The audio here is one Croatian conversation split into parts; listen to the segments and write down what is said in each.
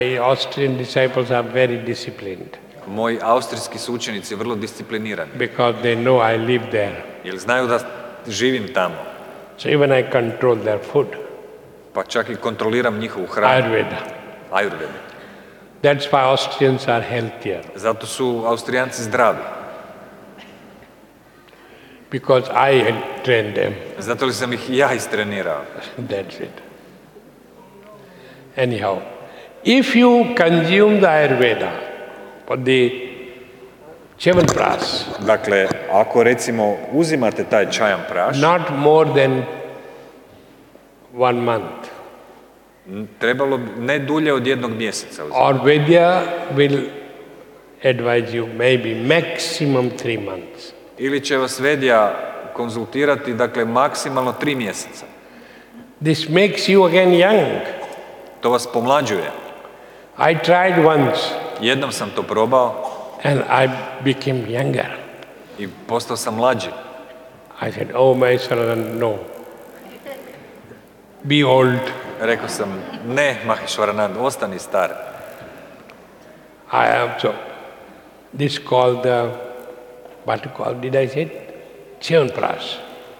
My Austrian disciples are very disciplined Moji austrijski su učenici vrlo disciplinirani, because they know I live there. jer znaju da živim tamo. So even I control their food. Pa čak i kontroliram njihovu hranu. Ayurveda. Ayurveda. That's why Austrians are healthier. Zato su Austrijanci zdravi. Because I trained them. Zato li sam ih i ja istrenirao. That's it. Anyhow, if you consume the Ayurveda for the Chyavanprash, Dakle, ako recimo uzimate taj čajan praš, not more than 1 month, trebalo bi ne dulje od 1 mjeseca uzimati. Ayurveda will advise you maybe maximum 3 months. Ili će vas Vedija konzultirati, dakle, maksimalno 3 mjeseca. This makes you again young. To vas pomlađuje. I tried once Jednom sam to probao and I became younger. i postao sam mlađi. I said, oh my son, no. Be old. Rekao sam, ne, Maheshwaranand, ostani star. I am so. This called the, what did I say? Chyavanprash.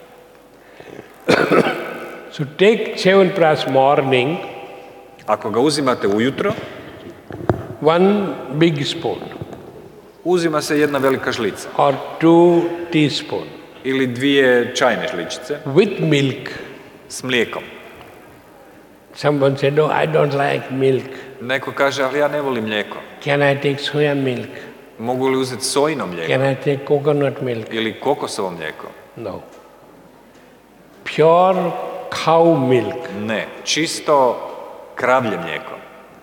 So take Chyavanprash morning, Ako ga uzimate ujutro, 1 big spoon uzima se 1 velika žlica or 2 teaspoon ili 2 čajne žličice with milk. s mlijekom. Someone said, no, I don't like milk. Neko kaže, ali ja ne volim mlijeko. Can I take soya milk? Mogu li uzeti sojino mlijeko Can I take coconut milk? ili kokosovo mlijeko? No. Pure cow milk. Ne, čisto kravlje mlijeko.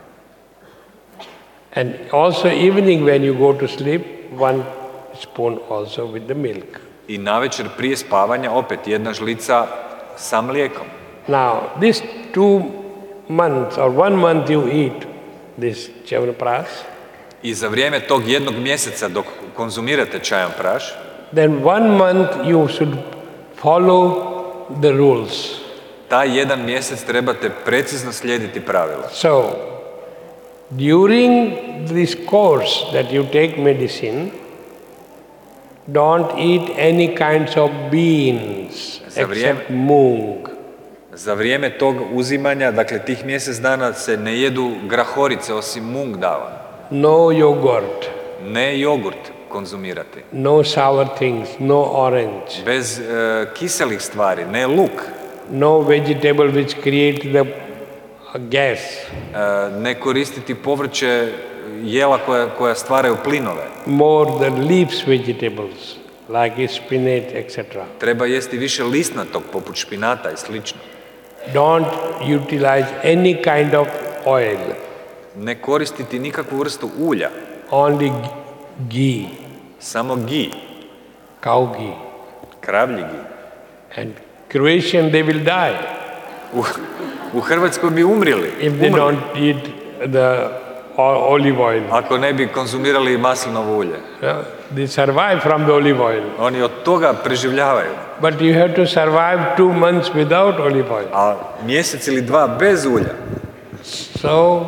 And also evening when you go to sleep, 1 spoon also with the milk. I navečer prije spavanja opet 1 žlica sa mlijekom. Now, this 2 months or 1 month you eat this Chyavanprash, I za vrijeme tog 1 mjeseca dok konzumirate čajan praš, then 1 month you should follow the rules. taj 1 mjesec trebate precizno slijediti pravila. So, during this course that you take medicine, don't eat any kinds of beans except mung. Za vrijeme tog uzimanja, dakle tih mjesec dana se ne jedu grahorice osim mung dava. No yogurt, Ne jogurt konzumirati. no sour things, no orange, Bez kiselih stvari, ne luk. no vegetable which create the gas, Ne koristiti povrće, jela koja stvaraju plinove. more the leaves vegetables like spinach, etc. Treba jesti više lisnatog poput špinata i slično. Don't utilize any kind of oil, Ne koristiti nikakvu vrstu ulja, only ghee, samo gi, cow ghee. kravlji gi. And Croatian, they will die U Hrvatskoj bi umrli. if they don't eat the olive oil. Ako ne bi konzumirali maslinovo ulje. They survive from the olive oil. Oni od toga preživljavaju. But you have to survive 2 months without olive oil. A mjesec ili 2 bez ulja. So,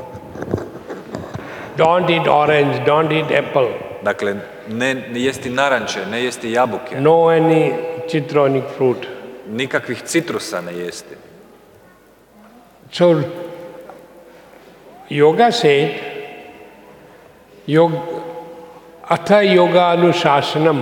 don't eat orange, don't eat apple, Dakle, ne jesti naranče, ne jesti jabuke, no any citronic fruit. nikakvih citrusa ne jesti. So, yoga said, Atha yoga anushashanam.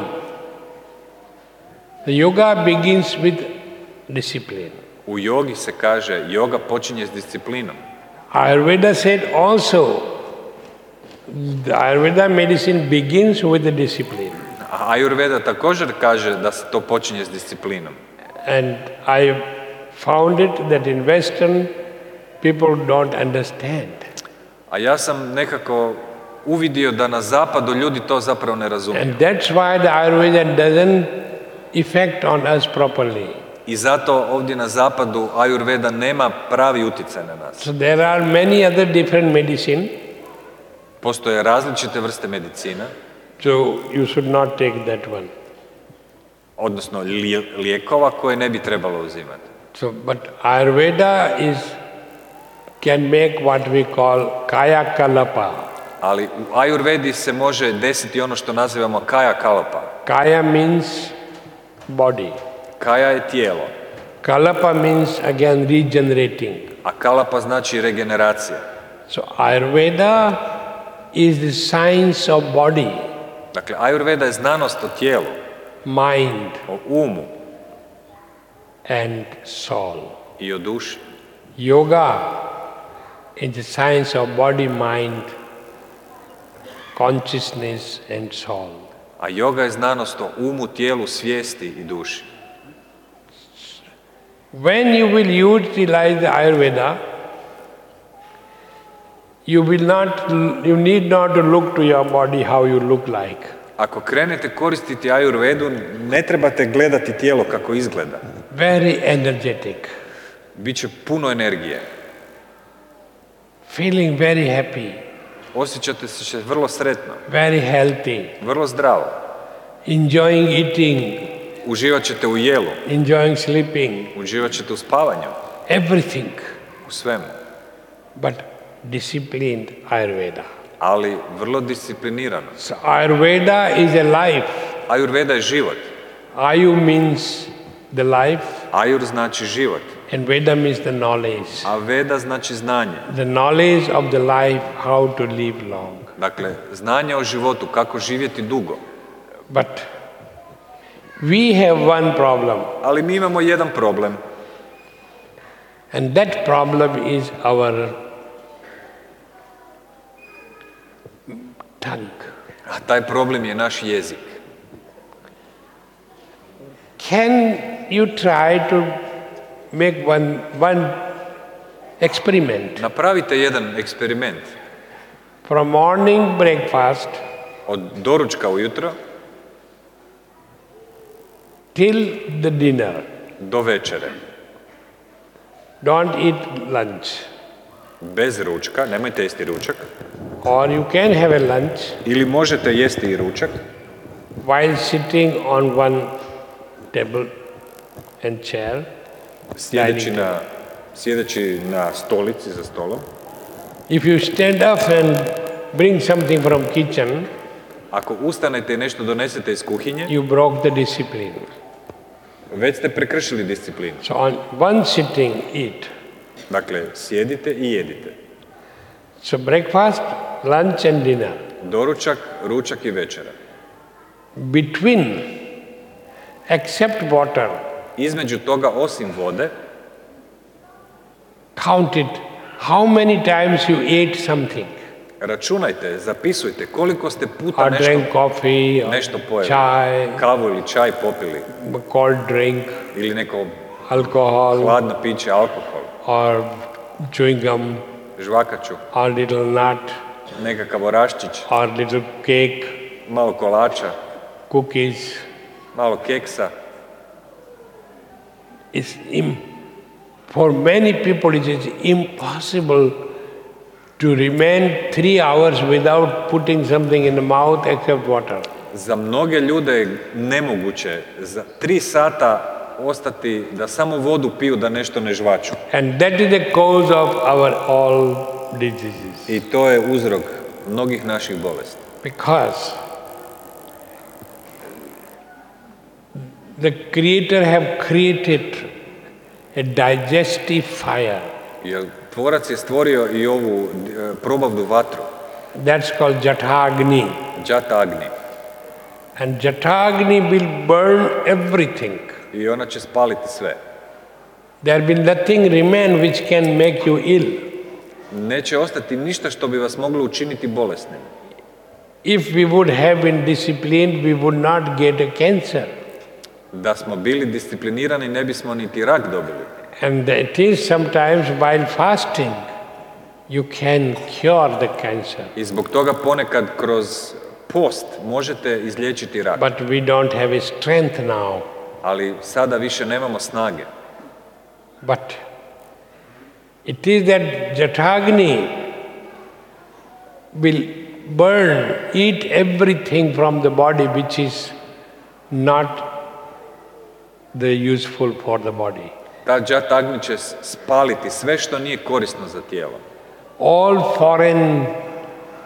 The yoga begins with discipline. U jogi se kaže, joga počinje s disciplinom. Ayurveda said also, the Ayurveda medicine begins with the discipline. A Ayurveda također kaže da se to počinje s disciplinom. And I found it that in Western people don't understand. A ja sam nekako uvidio da na zapadu ljudi to zapravo ne razumiju. And that's why the Ayurveda doesn't effect on us properly. I zato ovdje na zapadu Ayurveda nema pravi utjecaj na nas. So there are many other different medicine, Postoje različite vrste medicina, so you should not take that one. odnosno lijekova koje ne bi trebalo uzimati. So, but Ayurveda is can make what we call kaya kalapa. Ali u Ajurvedi se može desiti ono što nazivamo kaja kalapa. Kaya means body. Kaja je tijelo, Kalapa means again regenerating. a kalapa znači regeneracija. So Ayurveda is the science of body, Dakle, Ajurveda je znanost o tijelu, mind o umu and soul. i o duši. Yoga is the science of body, mind, consciousness and soul. A yoga je znanost o umu, tijelu, svijesti i duši. When you will utilize the Ayurveda, you need not to look to your body how you look like. Ako krenete koristiti Ajurvedu, ne trebate gledati tijelo kako izgleda. Very energetic, Biće puno energije. feeling very happy, Osjećate se vrlo sretno, very healthy, vrlo zdravo. enjoying eating, Uživat ćete u jelu, enjoying sleeping, uživat ćete u spavanju, everything, u svemu. but disciplined Ayurveda. Ali vrlo disciplinirano. So Ayurveda is a life. Ajurveda je život. Ayu means the life Ajur znači život, and Veda means the knowledge. a Veda znači znanje. The knowledge of the life, how to live long. Dakle, znanje o životu, kako živjeti dugo. But we have one problem, Ali mi imamo jedan problem, and that problem is our tongue. a taj problem je naš jezik. Can you try to make one experiment? Napravite jedan eksperiment. From morning breakfast Od doručka ujutro till the dinner. do večere. Don't eat lunch. Bez ručka, nemojte jesti ručak. Or you can have a lunch Ili možete jesti i ručak while sitting on one table and chair. sjedeći na stolici za stolom. If you stand up and bring something from kitchen, Ako ustanete i nešto donesete iz kuhinje, you broke the discipline. već ste prekršili disciplinu. So on one sitting, eat. Dakle, sjedite i jedite. So breakfast, lunch and dinner. Doručak, ručak i večera. Between, except water, Između toga, osim vode, count it. How many times you ate something? računajte, zapisujte koliko ste puta Or drank coffee, or nešto pojeli. chai, Kavu ili čaj popili. cold drink, Ili neko alcohol, hladno piće, alkohol, or chewing gum, žvakaču, or little nut, nekakav oraščić, or little cake, malo kolača, cookies. malo keksa. For many people it is impossible to remain 3 hours without putting something in the mouth except water. Za mnoge ljude je nemoguće za 3 sata ostati da samo vodu piju, da nešto ne žvaču. And that is the cause of our all diseases. I to je uzrok mnogih naših bolesti. Because the Creator have created a digestive fire. Jer Tvorac je stvorio i ovu probavnu vatru, That's called Jatagni. Jata Agni. And Jatagni will burn everything. I ona će spaliti sve. There will nothing remain which can make you ill. Neće ostati ništa što bi vas moglo učiniti bolesnim. If we would have been disciplined, we would not get a cancer. Da smo bili disciplinirani, ne bismo niti rak dobili. And it is sometimes while fasting, you can cure the cancer. I zbog toga ponekad kroz post možete izliječiti rak. But we don't have a strength now. Ali sada više nemamo snage. But it is that Jatagni will burn, eat everything from the body which is not the useful for the body. Ta Jata Agni će spaliti sve što nije korisno za tijelo. All foreign